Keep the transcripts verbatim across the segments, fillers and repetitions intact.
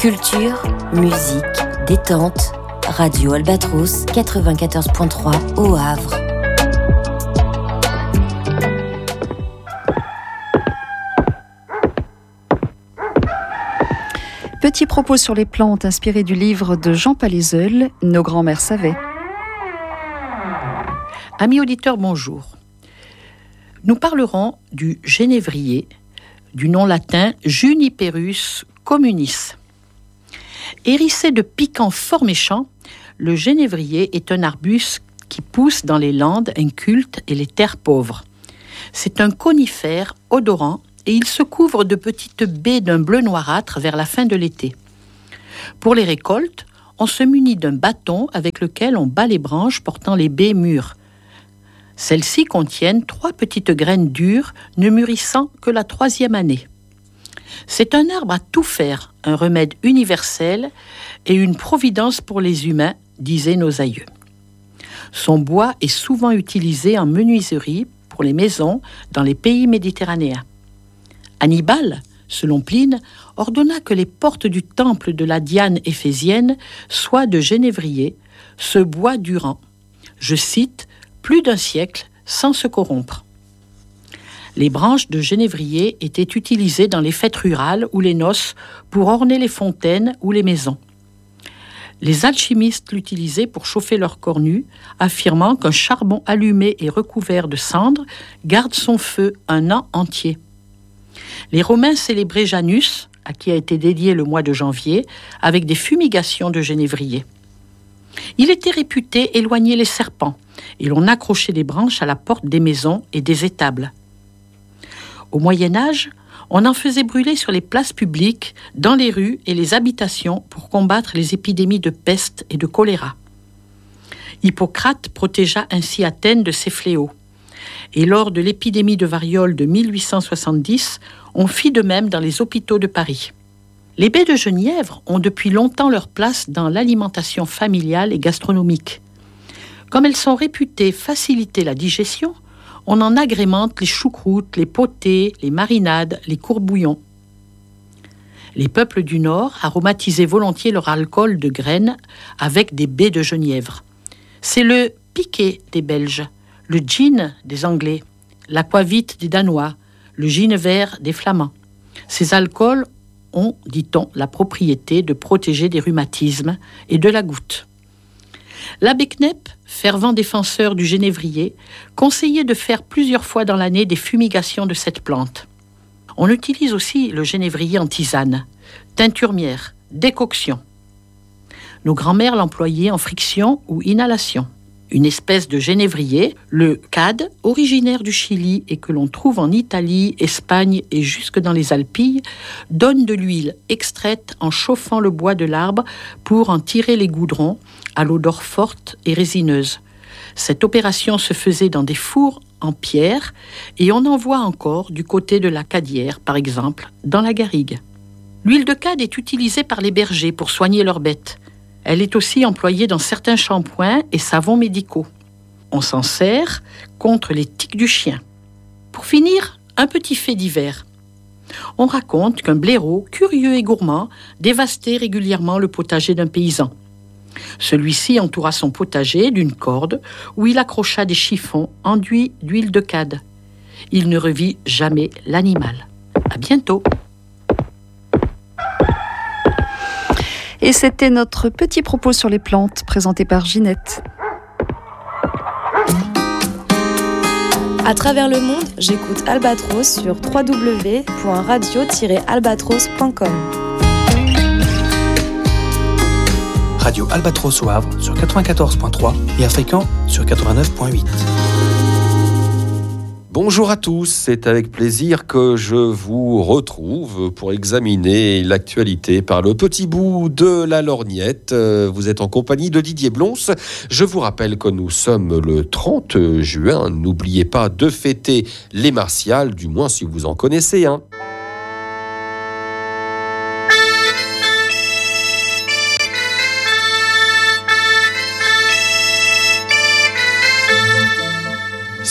Culture, musique, détente. Radio Albatros quatre-vingt-quatorze virgule trois au Havre. Petit propos sur les plantes inspiré du livre de Jean Palézeul, Nos grands-mères savaient. Amis auditeurs, bonjour. Nous parlerons du genévrier, du nom latin Juniperus communis. Hérissé de piquants fort méchants, le genévrier est un arbuste qui pousse dans les landes incultes et les terres pauvres. C'est un conifère odorant et il se couvre de petites baies d'un bleu noirâtre vers la fin de l'été. Pour les récoltes, on se munit d'un bâton avec lequel on bat les branches portant les baies mûres. Celles-ci contiennent trois petites graines dures ne mûrissant que la troisième année. C'est un arbre à tout faire, un remède universel et une providence pour les humains, disaient nos aïeux. Son bois est souvent utilisé en menuiserie pour les maisons dans les pays méditerranéens. Hannibal, selon Pline, ordonna que les portes du temple de la Diane éphésienne soient de genévrier, ce bois durant, je cite, plus d'un siècle sans se corrompre. Les branches de genévrier étaient utilisées dans les fêtes rurales ou les noces pour orner les fontaines ou les maisons. Les alchimistes l'utilisaient pour chauffer leurs corps nus, affirmant qu'un charbon allumé et recouvert de cendres garde son feu un an entier. Les Romains célébraient Janus, à qui a été dédié le mois de janvier, avec des fumigations de genévrier. Il était réputé éloigner les serpents, et l'on accrochait des branches à la porte des maisons et des étables. Au Moyen-Âge, on en faisait brûler sur les places publiques, dans les rues et les habitations pour combattre les épidémies de peste et de choléra. Hippocrate protégea ainsi Athènes de ces fléaux. Et lors de l'épidémie de variole de mille huit cent soixante-dix, on fit de même dans les hôpitaux de Paris. Les baies de genièvre ont depuis longtemps leur place dans l'alimentation familiale et gastronomique. Comme elles sont réputées faciliter la digestion, on en agrémente les choucroutes, les potées, les marinades, les courbouillons. Les peuples du Nord aromatisaient volontiers leur alcool de graines avec des baies de genièvre. C'est le piquet des Belges, le gin des Anglais, l'aquavit des Danois, le gin vert des Flamands. Ces alcools ont, dit-on, la propriété de protéger des rhumatismes et de la goutte. L'abbé Knep, fervent défenseur du genévrier, conseillait de faire plusieurs fois dans l'année des fumigations de cette plante. On utilise aussi le genévrier en tisane, teinturmière, décoction. Nos grands-mères l'employaient en friction ou inhalation. Une espèce de genévrier, le cade, originaire du Chili et que l'on trouve en Italie, Espagne et jusque dans les Alpilles, donne de l'huile extraite en chauffant le bois de l'arbre pour en tirer les goudrons à l'odeur forte et résineuse. Cette opération se faisait dans des fours en pierre et on en voit encore du côté de la Cadière, par exemple, dans la Garrigue. L'huile de cade est utilisée par les bergers pour soigner leurs bêtes. Elle est aussi employée dans certains shampoings et savons médicaux. On s'en sert contre les tiques du chien. Pour finir, un petit fait divers. On raconte qu'un blaireau, curieux et gourmand, dévastait régulièrement le potager d'un paysan. Celui-ci entoura son potager d'une corde où il accrocha des chiffons enduits d'huile de cade. Il ne revit jamais l'animal. À bientôt. Et c'était notre petit propos sur les plantes, présenté par Ginette. À travers le monde, j'écoute Albatros sur w w w point radio tiret albatros point com. Radio Albatros au Havre sur quatre-vingt-quatorze virgule trois et à Fréquent sur quatre-vingt-neuf virgule huit. Bonjour à tous, c'est avec plaisir que je vous retrouve pour examiner l'actualité par le petit bout de la lorgnette. Vous êtes en compagnie de Didier Blons. Je vous rappelle que nous sommes le trente juin. N'oubliez pas de fêter les martiales, du moins si vous en connaissez un.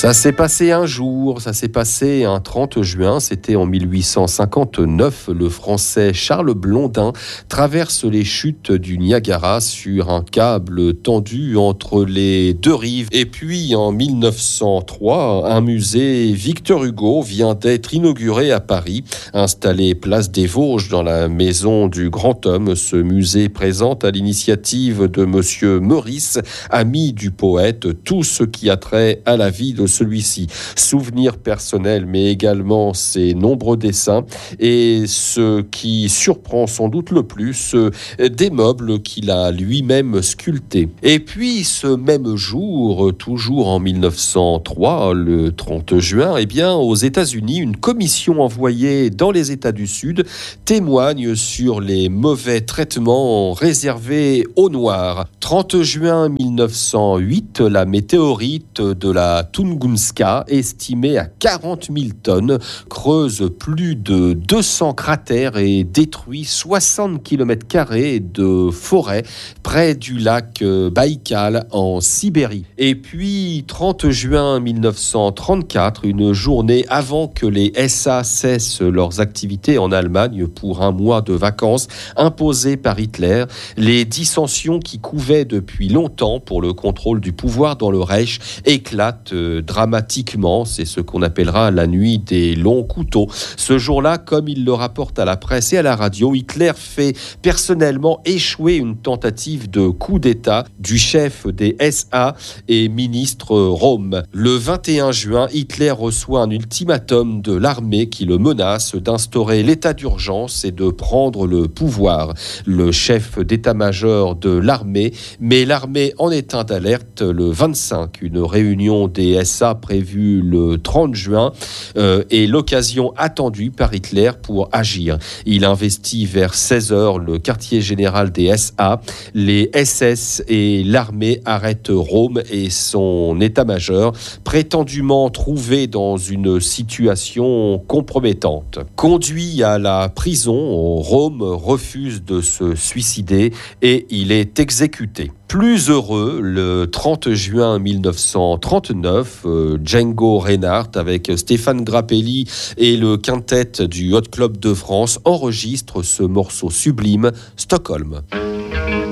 Ça s'est passé un jour, ça s'est passé un trente juin, c'était en mille huit cent cinquante-neuf. Le Français Charles Blondin traverse les chutes du Niagara sur un câble tendu entre les deux rives. Et puis en mille neuf cent trois, un musée Victor Hugo vient d'être inauguré à Paris. Installé place des Vosges dans la maison du grand homme, ce musée présente à l'initiative de monsieur Meurice, ami du poète, tout ce qui a trait à la vie de celui-ci. Souvenirs personnels, mais également ses nombreux dessins et ce qui surprend sans doute le plus, des meubles qu'il a lui-même sculptés. Et puis, ce même jour, toujours en mille neuf cent trois, le trente juin, eh bien, aux États-Unis, une commission envoyée dans les États du Sud témoigne sur les mauvais traitements réservés aux Noirs. trente juin mille neuf cent huit, la météorite de la Tunguska, estimée à quarante mille tonnes, creuse plus de deux cents cratères et détruit soixante kilomètres carrés de forêt près du lac Baïkal en Sibérie. Et puis, trente juin mille neuf cent trente-quatre, une journée avant que les S A cessent leurs activités en Allemagne pour un mois de vacances imposées par Hitler, les dissensions qui couvaient depuis longtemps pour le contrôle du pouvoir dans le Reich éclatent dramatiquement. C'est ce qu'on appellera la nuit des longs couteaux. Ce jour-là, comme il le rapporte à la presse et à la radio, Hitler fait personnellement échouer une tentative de coup d'État du chef des S A et ministre Röhm. Le vingt et un juin, Hitler reçoit un ultimatum de l'armée qui le menace d'instaurer l'état d'urgence et de prendre le pouvoir. Le chef d'état-major de l'armée met l'armée en état d'alerte le vingt-cinq. Une réunion des S A prévue le trente juin euh, est l'occasion attendue par Hitler pour agir. Il investit vers seize heures le quartier général des S A. Les S S et l'armée arrêtent Röhm et son état-major, prétendument trouvé dans une situation compromettante. Conduit à la prison, Röhm refuse de se suicider et il est exécuté. Plus heureux, le trente juin mille neuf cent trente-neuf, euh, Django Reinhardt avec Stéphane Grappelli et le quintet du Hot Club de France enregistre ce morceau sublime, Stockholm.